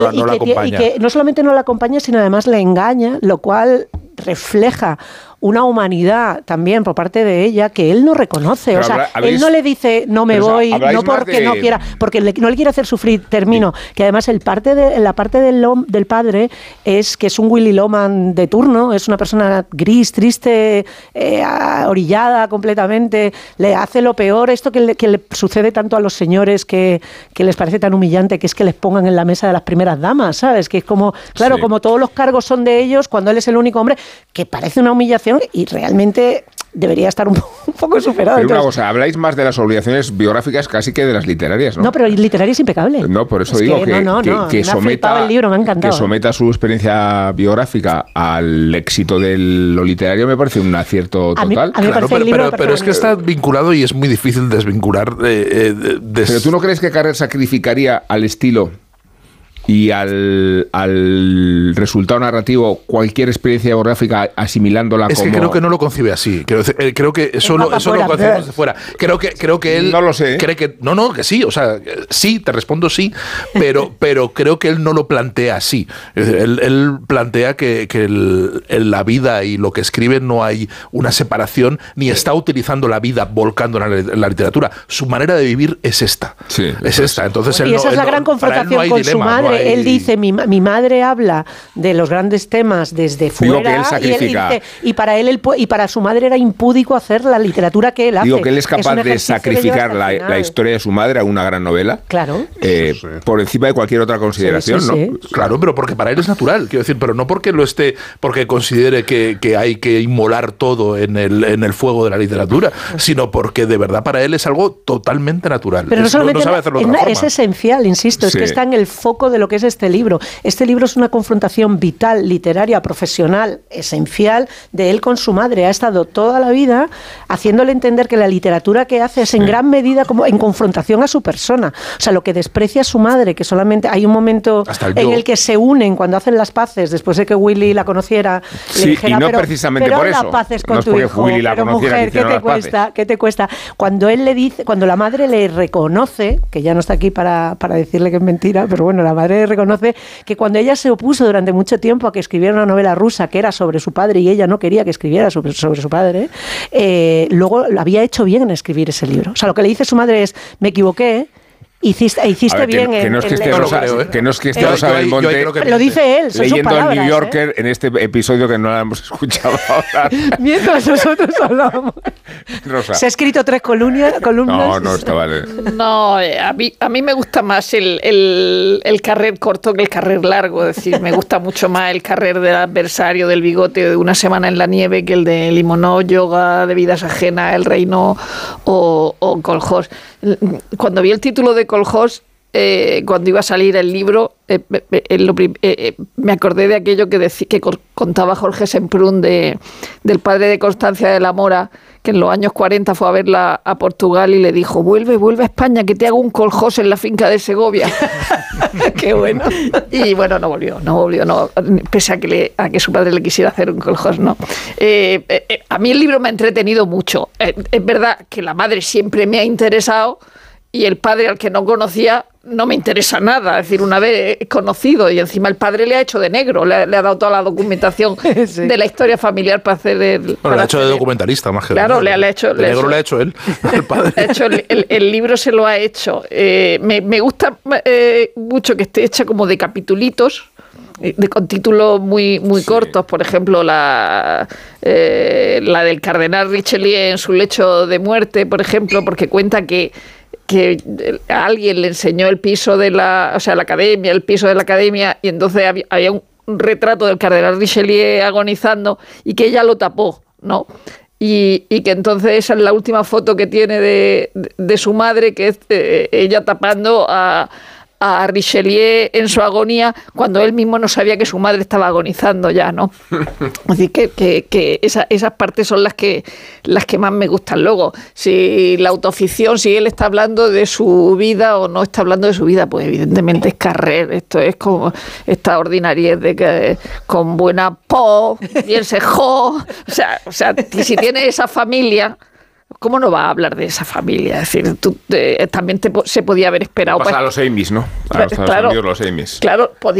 no la acompaña. Y que no solamente no la acompaña, sino además le engaña, lo cual refleja una humanidad también por parte de ella que él no reconoce. Pero o sea, él no le dice no me voy, no porque no quiera, porque no le quiere hacer sufrir, termino. Sí. Que además la parte del padre es que es un Willy Loman de turno, es una persona gris, triste, orillada completamente, le hace lo peor, esto que le sucede tanto a los señores que les parece tan humillante, que es que les pongan en la mesa de las primeras damas, ¿sabes? Que es como, claro, sí. Como todos los cargos son de ellos, cuando él es el único hombre, que parece una humillación y realmente debería estar un poco superado. Pero una cosa, habláis más de las obligaciones biográficas casi que de las literarias, ¿no? No, pero literaria es impecable. No, por eso digo que someta, el libro, me ha encantado. Que someta su experiencia biográfica al éxito de lo literario me parece un acierto total. A mí claro, pero es que está vinculado y es muy difícil desvincular. Pero ¿tú no crees que Carrer sacrificaría al estilo y al resultado narrativo cualquier experiencia biográfica asimilándola como... Es que creo que no lo concibe así. Creo que eso lo concebimos de fuera. Creo que él... No lo sé. Cree que... No, que sí. O sea, sí, te respondo sí, pero creo que él no lo plantea así. Él plantea que en la vida y lo que escribe no hay una separación, ni está utilizando la vida volcándola en la literatura. Su manera de vivir es esta. Sí, es esta. Entonces y esa es la gran confrontación con su madre. Él dice, mi madre habla de los grandes temas desde fuera. Digo que él sacrifica. Y para él y para su madre era impúdico hacer la literatura que él hace. Digo que él es capaz de sacrificar la historia de su madre a una gran novela. Claro. Por encima de cualquier otra consideración, sí. ¿no? Claro, pero porque para él es natural, quiero decir, pero no porque porque considere que hay que inmolar todo en el fuego de la literatura, sino porque de verdad para él es algo totalmente natural. Pero no solamente no sabe hacerlo de otra forma. Es esencial, insisto, es que está en el foco de lo que es este libro. Este libro es una confrontación vital, literaria, profesional, esencial de él con su madre. Ha estado toda la vida haciéndole entender que la literatura que hace es en gran medida como en confrontación a su persona. O sea, lo que desprecia a su madre, que solamente hay un momento en el que se unen cuando hacen las paces, después de que Willy la conociera. Sí, le dijera, y no precisamente por eso. Las paces con no es tu hijo, Willy la pero mujer, ¿qué te cuesta? Cuando él le dice, cuando la madre le reconoce, que ya no está aquí para decirle que es mentira, pero bueno, la madre reconoce que cuando ella se opuso durante mucho tiempo a que escribiera una novela rusa que era sobre su padre y ella no quería que escribiera sobre su padre, luego lo había hecho bien en escribir ese libro. O sea, lo que le dice su madre es, me equivoqué, hiciste bien que no es que esté Rosa Belmonte lo dice él, son leyendo sus palabras, el New Yorker en este episodio que no la hemos escuchado ahora. Mientras nosotros hablábamos. Rosa. Se ha escrito 3 columnas. No, está vale. No, a mí me gusta más el Carrer corto que el Carrer largo. Es decir, me gusta mucho más el Carrer del adversario, del bigote, de Una semana en la nieve, que el de Limonov, Yoga de vidas ajenas, El reino o Kolhós. Cuando vi el título de Kolhós, cuando iba a salir el libro, me acordé de aquello que contaba Jorge Semprún del padre de Constancia de la Mora, que en los años 40 fue a verla a Portugal y le dijo, vuelve a España, que te hago un Kolhós en la finca de Segovia. Qué bueno. Y bueno, no volvió, pese a que su padre le quisiera hacer un Kolhós, no. A mí el libro me ha entretenido mucho. Es verdad que la madre siempre me ha interesado y el padre, al que no conocía, no me interesa nada. Es decir, una vez conocido y encima el padre le ha hecho de negro, le ha dado toda la documentación sí. de la historia familiar para hacer el... Bueno, le ha hecho de documentalista más que claro, le ha hecho... De negro le ha hecho él, el padre. Le ha hecho el libro se lo ha hecho. Me gusta mucho que esté hecha como de capitulitos, con títulos muy sí. cortos, por ejemplo la del cardenal Richelieu en su lecho de muerte, por ejemplo, porque cuenta que a alguien le enseñó el piso de la academia, el piso de la academia, y entonces había un retrato del cardenal Richelieu agonizando y que ella lo tapó, ¿no? Y que entonces esa es la última foto que tiene de su madre, que es ella tapando a Richelieu en su agonía, cuando él mismo no sabía que su madre estaba agonizando ya, ¿no? Así que esas partes son las que más me gustan. Luego, si la autoficción, si él está hablando de su vida o no está hablando de su vida, pues evidentemente es Carrer. Esto es como esta ordinariedad de que con buena po, bien se jo. O sea, si tiene esa familia... ¿Cómo no va a hablar de esa familia? Es decir, también se podía haber esperado. Pasa a los Emmys, ¿no? Claro, los Emmys. Claro,